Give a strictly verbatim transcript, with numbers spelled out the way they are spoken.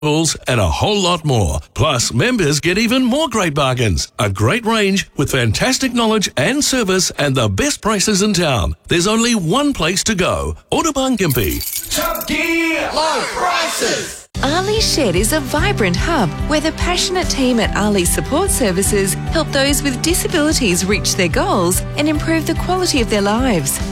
tools, and a whole lot more. Plus, members get even more great bargains. A great range with fantastic knowledge and service and the best prices in town. There's only one place to go. Audubon Gympie. Top Gear Low Prices. Ali Shed is a vibrant hub where the passionate team at Ali Support Services help those with disabilities reach their goals and improve the quality of their lives.